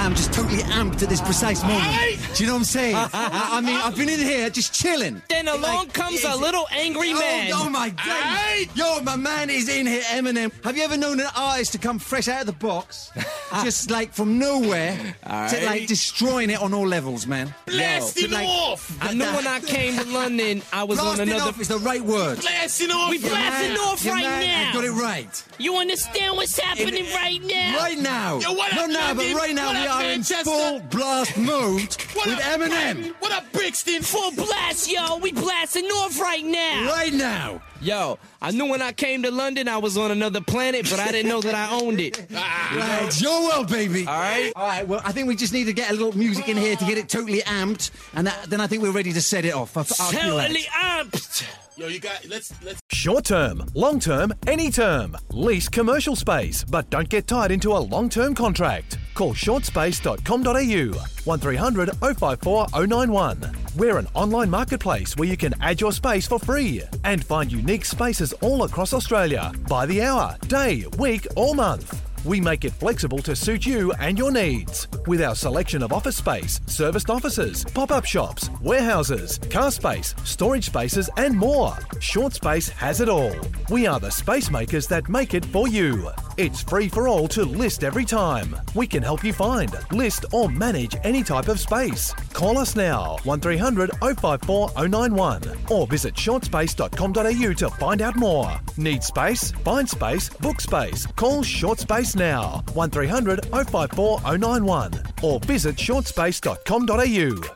am just totally amped at this precise moment. Do you know what I'm saying? I mean, I've been in here just chilling. Then along comes a little angry man. Oh my God. Yo, my man is in here, Eminem. Have you ever known an artist to come fresh out of the box, just like from nowhere, to like destroying it on all levels, man? Blasting off! I knew when I came to London, I was on Blasting another... off is the right word. Blasting off! We blasting off Your right man now. got it right. You understand what's happening right now? Right now. Yo, what up, Not now, but London? right now What we up, are in Manchester? full blast mode What with up, Eminem. Brighton? What up, Brixton? Full blast, yo. We blasting off right now. Right now. Yo, I knew when I came to London I was on another planet, but I didn't know that I owned it. Right, it's your world, baby. All right? All right, well, I think we just need to get a little music in here to get it totally amped, and then I think we're ready to set it off. Totally amped. Yo, you got... Let's... Short term, long term, any term. Lease commercial space, but don't get tied into a long-term contract. Call shortspace.com.au 1300 054 091. We're an online marketplace where you can add your space for free and find unique spaces all across Australia by the hour, day, week or month. We make it flexible to suit you and your needs. With our selection of office space, serviced offices, pop-up shops, warehouses, car space, storage spaces and more. Short Space has it all. We are the space makers that make it for you. It's free for all to list every time. We can help you find, list or manage any type of space. Call us now, 1300 054 091 or visit shortspace.com.au to find out more. Need space? Find space, book space. Call Short Space now, 1300 054 091 or visit shortspace.com.au.